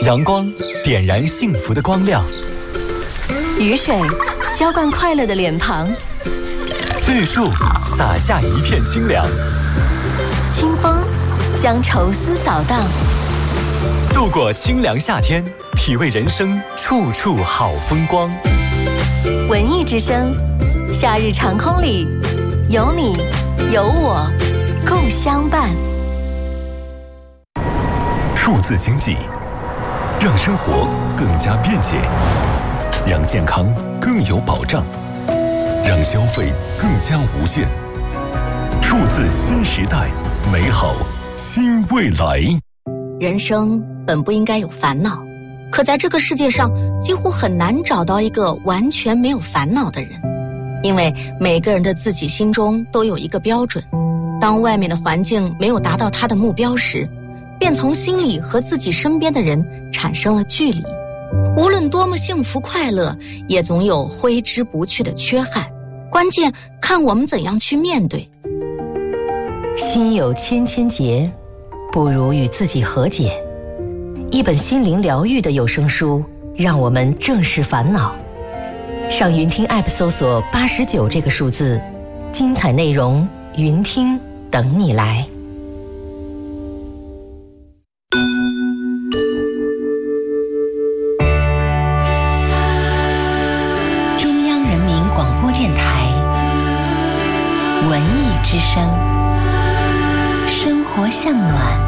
阳光点燃幸福的光亮， 雨水浇灌快乐的脸庞， 绿树洒下一片清凉， 清风将愁丝扫荡。 度过清凉夏天，体味人生处处好风光。 文艺之声，夏日长空里，有你有我共相伴。 数字经济让生活更加便捷，让健康更有保障，让消费更加无限。数字新时代，美好新未来。 人生本不应该有烦恼，可在这个世界上几乎很难找到一个完全没有烦恼的人，因为每个人的自己心中都有一个标准，当外面的环境没有达到他的目标时，便从心里和自己身边的人产生了距离。无论多么幸福快乐，也总有挥之不去的缺憾，关键看我们怎样去面对。 心有千千结，不如与自己和解。一本心灵疗愈的有声书，让我们正视烦恼。上云听 App 搜索89这个数字，精彩内容云听等你来。 中央人民广播电台文艺之声，生活向暖。